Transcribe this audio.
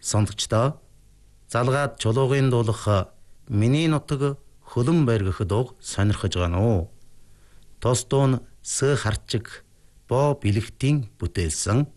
Сондогчдоо залгаад чулуугийн дуулах миний нутаг хөлөн баригх дууг сонирхож байгаа нөө. Тос дуу нь С харчиг боо бэлэгтийн бүтээлсэн